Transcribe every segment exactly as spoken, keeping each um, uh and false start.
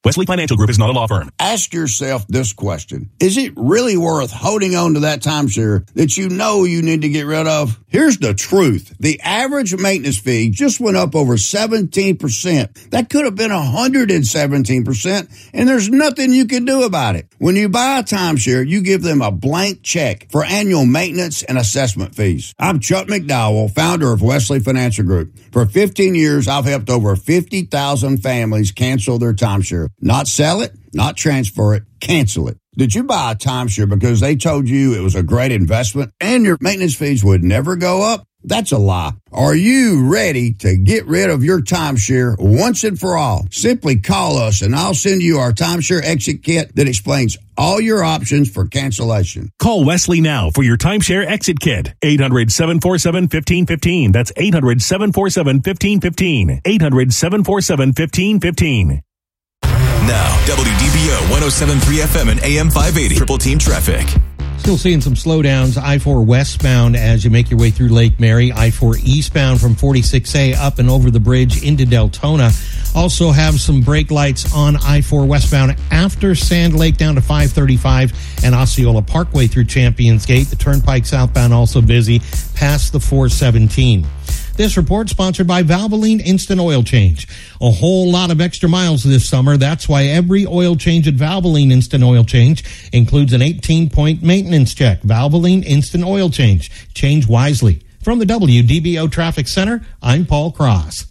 Wesley Financial Group is not a law firm. Ask yourself this question. Is it really worth holding on to that timeshare that you know you need to get rid of? Here's the truth. The average maintenance fee just went up over seventeen percent. That could have been one hundred seventeen percent, and there's nothing you can do about it. When you buy a timeshare, you give them a blank check for annual maintenance and assessment fees. I'm Chuck McDowell, founder of Wesley Financial Group. For fifteen years, I've helped over fifty thousand families cancel their timeshare. Not sell it, not transfer it, cancel it. Did you buy a timeshare because they told you it was a great investment and your maintenance fees would never go up? That's a lie. Are you ready to get rid of your timeshare once and for all? Simply call us and I'll send you our timeshare exit kit that explains all your options for cancellation. Call Wesley now for your timeshare exit kit. eight hundred, seven four seven, one five one five. That's eight hundred, seven four seven, one five one five. eight hundred, seven four seven, one five one five. Now, W D B O one oh seven point three F M and A M five eighty. Triple Team Traffic. Still seeing some slowdowns. I four westbound as you make your way through Lake Mary. I four eastbound from forty-six A up and over the bridge into Deltona. Also have some brake lights on I four westbound after Sand Lake down to five thirty-five and Osceola Parkway through Champions Gate. The Turnpike southbound also busy past the four seventeen. This report sponsored by Valvoline Instant Oil Change. A whole lot of extra miles this summer. That's why every oil change at Valvoline Instant Oil Change includes an eighteen-point maintenance check. Valvoline Instant Oil Change. Change wisely. From the W D B O Traffic Center, I'm Paul Cross.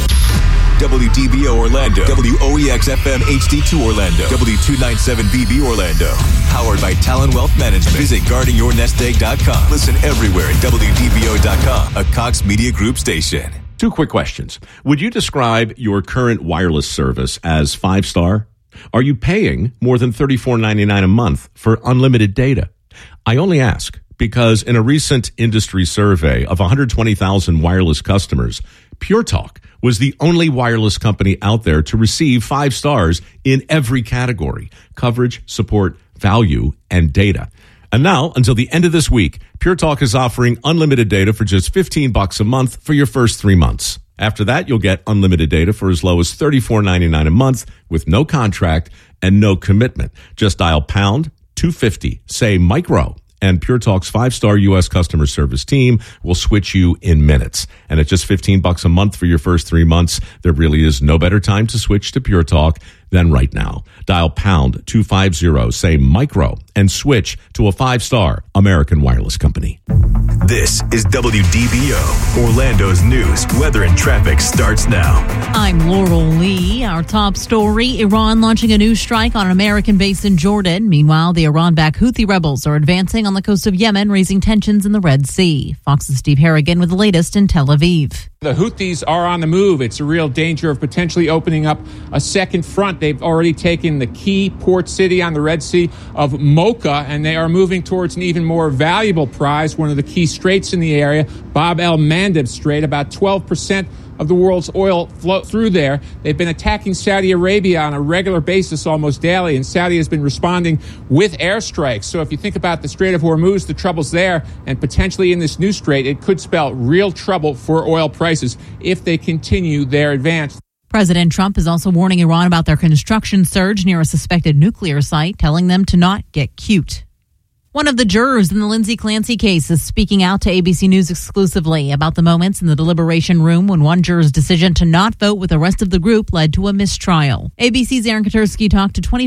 W D B O Orlando, W O E X F M H D two Orlando, W two ninety-seven B B Orlando. Powered by Talon Wealth Management. Visit guarding your nest egg dot com. Listen everywhere at W D B O dot com, a Cox Media Group station. Two quick questions. Would you describe your current wireless service as five-star? Are you paying more than thirty-four ninety-nine a month for unlimited data? I only ask because in a recent industry survey of one hundred twenty thousand wireless customers, Pure Talk was the only wireless company out there to receive five stars in every category: coverage, support, value, and data. And now, until the end of this week, Pure Talk is offering unlimited data for just fifteen bucks a month for your first three months. After that, you'll get unlimited data for as low as thirty-four ninety-nine a month with no contract and no commitment. Just dial pound two fifty, say micro, and Pure Talk's five-star U S customer service team will switch you in minutes. And at just fifteen bucks a month for your first three months, there really is no better time to switch to Pure Talk than right now. Dial pound two fifty, say micro, and switch to a five-star American wireless company. This is W D B O, Orlando's news, weather, and traffic starts now. I'm Laurel Lee. Our top story, Iran launching a new strike on an American base in Jordan. Meanwhile, the Iran-backed Houthi rebels are advancing on the coast of Yemen, raising tensions in the Red Sea. Fox's Steve Harrigan with the latest in Tel Aviv. The Houthis are on the move. It's a real danger of potentially opening up a second front. They've already taken the key port city on the Red Sea of Mocha, and they are moving towards an even more valuable prize, one of the key straits in the area, Bab el-Mandeb Strait. About twelve percent of the world's oil flow through there. They've been attacking Saudi Arabia on a regular basis almost daily, and Saudi has been responding with airstrikes. So if you think about the Strait of Hormuz, the trouble's there, and potentially in this new strait, it could spell real trouble for oil prices if they continue their advance. President Trump is also warning Iran about their construction surge near a suspected nuclear site, telling them to not get cute. One of the jurors in the Lindsay Clancy case is speaking out to A B C News exclusively about the moments in the deliberation room when one juror's decision to not vote with the rest of the group led to a mistrial. A B C's Aaron Katursky talked to twenty